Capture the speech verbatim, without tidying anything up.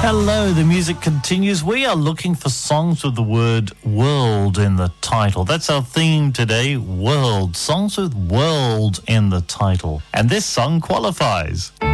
Hello, the music continues. We are looking for songs with the word world in the title. That's our theme today, world. Songs with world in the title. And this song qualifies.